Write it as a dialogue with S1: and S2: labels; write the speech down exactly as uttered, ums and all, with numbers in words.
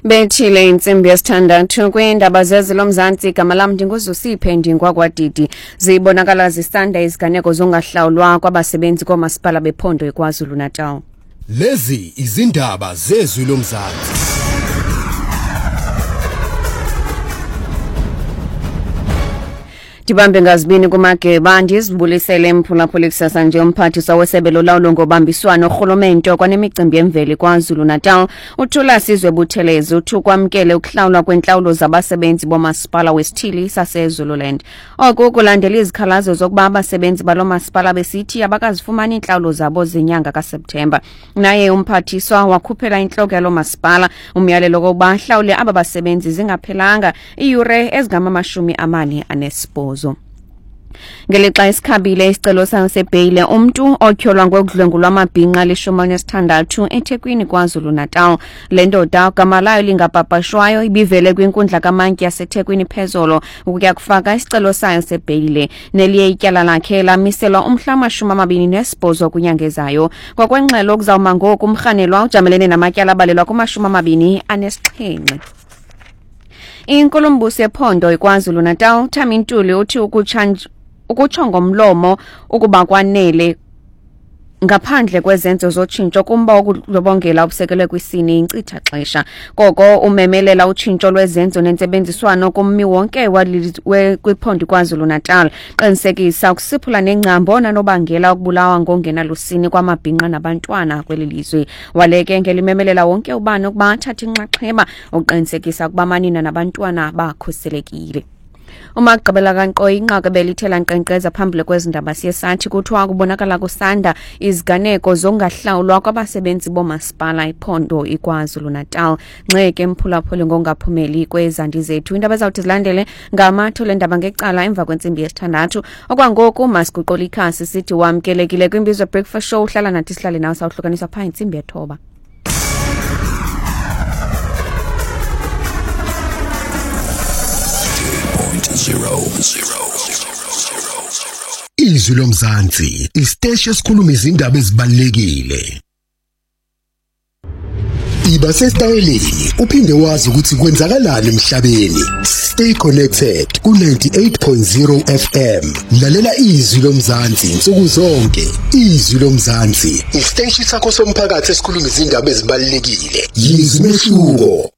S1: Bethile insimbi yesithandathu kwindaba zezilo Mzansi igama lam ndinguzusiphe ndingwakwadidi zibonakala zisanda iziganeko zongahlawulwa kwabasebenzi komasipala bephondo eKwaZulu Natal.
S2: Lezi izindaba zezwi loMzansi.
S1: Dibambe ngazibini kumageba ndizibulisele emphulaphula kusasa nje umphathiswa wesebe lolawulo ngobambiswano urhulumente kwanemicimbi yemveli KwaZulu Natal uthula Sizwe Buthelezi uthu kwamkele ukuhlawulwa kwentlawulo zabasebenzi bomasipala wesithili saseZululand. Oku kulandela izikhalazo zokuba abasebenzi balo masipala besithi abakazifumani intlawulo zabo zenyanga kaSeptemba. Naye umphathiswa wakhuphela intloko yalo masipala umyalelo wokuba ahlawule aba basebenzi zingaphelanga iiyure ezingamamashumi amane anesibhozo. Ngelixa isikhabile isicelo sayo sebheyile umntu otyholwa ngokudlwengulwa amabhinqa lishumi elinesithandathu eThekwini KwaZulu Natal. Le ndoda igama layo lingapapashwayo ibivele kwinkundla kamantyi yaseThekwini phezolo ukuya kufaka isicelo sayo sebheyile neliye ityala lakhe lamiselwa umhla wamashumi amabini nesibhozo kunyangezayo. Ngokwengxelo kuzawuma ngoku umrhanelwa ujamelene namatyala abalelwa kumashumi amabini anesixhenxe. Inkulumbuso yephondo eKwaZulu Natal Thami Ntuli uthi ukutshanje ukutsho ngomlomo ukuba kwanele ngaphandle kwezenzo zotshintsho kumba ukudlobongela obusekelwe kwisini incitha xesha. Koko umemelela utshintsho lwezenzo nentsebenziswano kummi wonke kwiphondo KwaZulu Natal qinisekisa ukusiphula nengcambo nanobangela ukubulawa ngongenalusini kwamabhinqa nabantwana kweli lizwe. Waleke ngelimemelela wonke ubani ukuba athathe inxaxheba uqinisekisa ukuba amanina nabantwana bakhuselekile. Umagqibela kaNkoyi inqaku belithela nkqenkqeza phambili kwezindaba siye sathi kuthiwa kubonakala kusanda iziganeko zongahlawulwa kwabasebenzi bomasipala iphondo iKwaZulu Natal. Ngxeke emphulaphuli ngongaphumeli kwezandi zethu. Indaba ezawuthi zilandele ngamathole endaba ngecala emva kwentsimbi yesithandathu. Okwangoku masiguqula ikhasi sithi wamkelekile kwimbizo breakfast show uhlala nathi sihlale nawe sawuhlukaniswa phaa intsimbi yethoba.
S2: Zero, zero, zero, Izwi loMzansi, isiteshi esikhuluma izindaba ezibalulekile. Iba sesitayeleni, uphinde wazi ukuthi kwenzakalani emhlabeni. Stay connected ku ninety-eight point zero F M. Lalela Izwi loMzansi insuku zonke. Izwi loMzansi, isiteshi sakho somphakathi esikhuluma izindaba ezibalulekile. Yizwi mehluko.